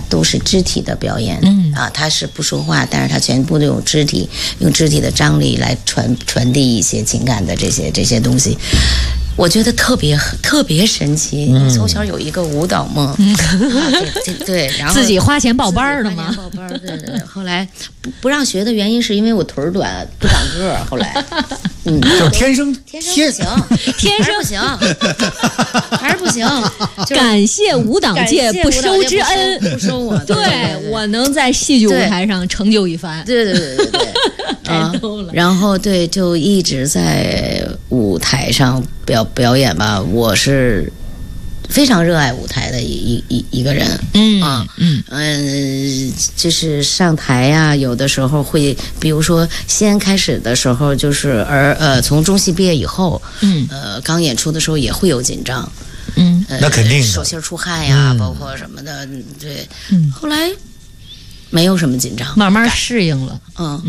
都是肢体的表演，他是不说话，但是他全部都用肢体的张力来传递一些情感的这些东西。我觉得特别神奇，从小有一个舞蹈梦，对，然后自己花钱报班的吗？ 报班，对。后来不让学的原因是因为我腿儿短，不长个儿。后来， 就是天生不行，天生不行，还是不行。 感谢舞蹈界不收之恩， 不收我， 对我能在戏剧舞台上成就一番。 对，太逗了。然后对，就一直在舞台上表演吧。我是非常热爱舞台的一个人，就是上台呀，有的时候会，比如说先开始的时候，就是从中戏毕业以后，刚演出的时候也会有紧张， 那肯定的， 手心出汗呀，包括什么的，对，后来没有什么紧张， 慢慢适应了，